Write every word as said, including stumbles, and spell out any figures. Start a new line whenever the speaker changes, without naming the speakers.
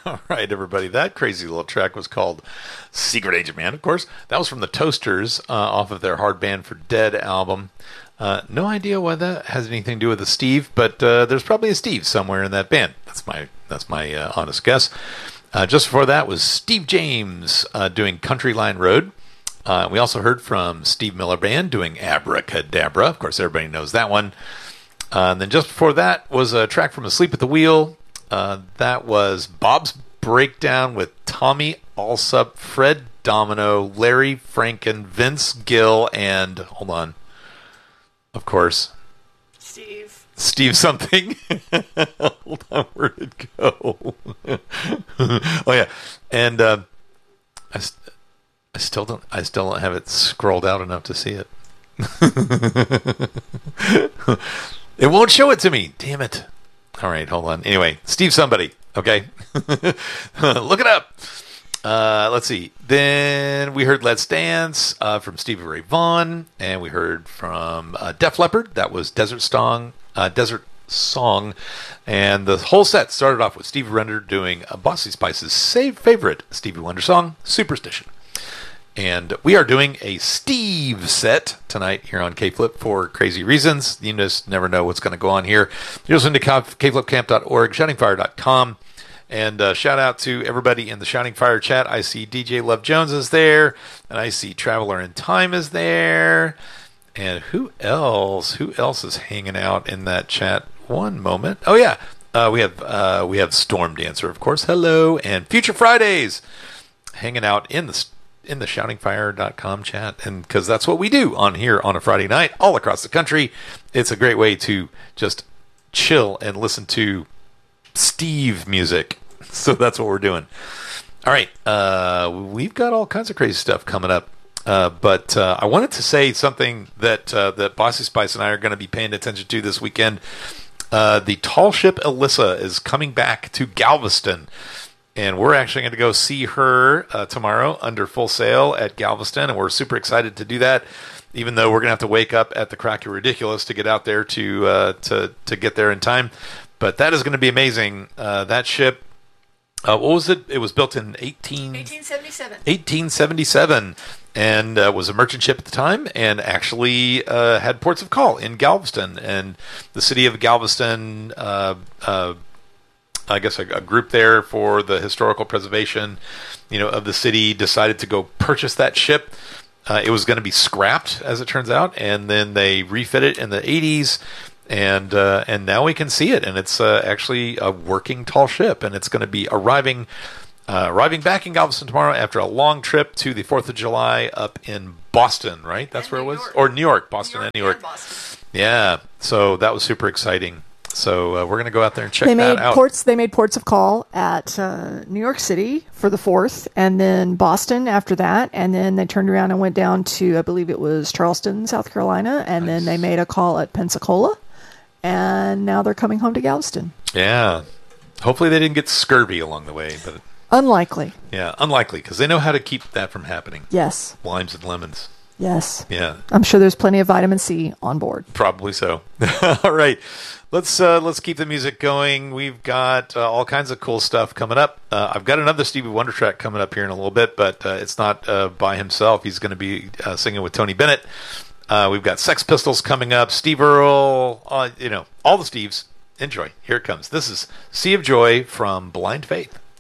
All right, everybody. That crazy little track was called Secret Agent Man, of course. That was from the Toasters uh, off of their Hard Band for Dead album. Uh, no idea why that has anything to do with a Steve, but uh, there's probably a Steve somewhere in that band. That's my that's my uh, honest guess. Uh, just before that was Steve James uh, doing Country Line Road. Uh, we also heard from Steve Miller Band doing Abracadabra. Of course, everybody knows that one. Uh, and then just before that was a track from Asleep at the Wheel. Uh, that was Bob's Breakdown with Tommy Allsup, Fred Domino, Larry Franken, Vince Gill, and, hold on, of course,
Steve.
Steve something. Hold on, where did it go? Oh, yeah. And uh, I, I still don't I still don't have it scrolled out enough to see it. It won't show it to me. Damn it. All right, hold on. Anyway, Steve somebody. Okay. Look it up. Uh, let's see. Then we heard Let's Dance uh, from Stevie Ray Vaughan. And we heard from uh, Def Leppard. That was Desert Song. Uh, Desert Song. And the whole set started off with Stevie Wonder doing uh, Bossy Spice's save favorite Stevie Wonder song, Superstition. And we are doing a Steve set tonight here on K-Flip for crazy reasons. You just never know what's going to go on here. You're listening to K Flip Camp dot org, shouting fire dot com. And uh, shout out to everybody in the Shouting Fire chat. I see D J Love Jones is there. And I see Traveler in Time is there. And who else? Who else is hanging out in that chat? One moment. Oh, yeah. Uh, we have uh, we have Storm Dancer, of course. Hello. And Future Fridays hanging out in the in the shouting fire dot com chat, and because that's what we do on here on a Friday night all across the country. It's a great way to just chill and listen to Steve music. So that's what we're doing. All right, uh, we've got all kinds of crazy stuff coming up, uh, but uh, I wanted to say something that uh, that Bossy Spice and I are going to be paying attention to this weekend. Uh, the tall ship Alyssa is coming back to Galveston. And we're actually going to go see her uh, tomorrow under Full Sail at Galveston, and we're super excited to do that. Even though we're going to have to wake up at the Crack Your Ridiculous to get out there to uh, to to get there in time, but that is going to be amazing. Uh, that ship, uh, what was it? It was built in eighteen...
eighteen seventy-seven.
eighteen seventy-seven, and uh, was a merchant ship at the time, and actually uh, had ports of call in Galveston, and the city of Galveston. Uh, uh, I guess a, a group there for the historical preservation, you know, of the city decided to go purchase that ship. Uh, it was going to be scrapped, as it turns out, and then they refit it in the eighties, and uh, and now we can see it, and it's uh, actually a working tall ship, and it's going to be arriving uh, arriving back in Galveston tomorrow after a long trip to the Fourth of July up in Boston, right? That's
and
where
New
it was,
York.
or New York, Boston,
New York
and New York.
and Boston.
Yeah, so that was super exciting. So uh, we're going to go out there and check
they
that
made
out.
ports. They made ports of call at uh, New York City for the fourth, and then Boston after that, and then they turned around and went down to, I believe it was Charleston, South Carolina, and
Nice.
then they made a call at Pensacola, and now they're coming home to Galveston.
Yeah. Hopefully they didn't get scurvy along the way, but
Unlikely.
yeah, unlikely because they know how to keep that from happening.
Yes.
Limes and lemons.
Yes.
Yeah,
I'm sure there's plenty of vitamin C on board.
probably so. All right, let's uh, let's keep the music going. We've got uh, all kinds of cool stuff coming up. Uh, I've got another Stevie Wonder track coming up here in a little bit, but uh, it's not uh, by himself. He's going to be uh, singing with Tony Bennett. Uh, we've got Sex Pistols coming up. Steve Earle, uh, you know, all the Steves. Enjoy. Here it comes. This is Sea of Joy from Blind Faith.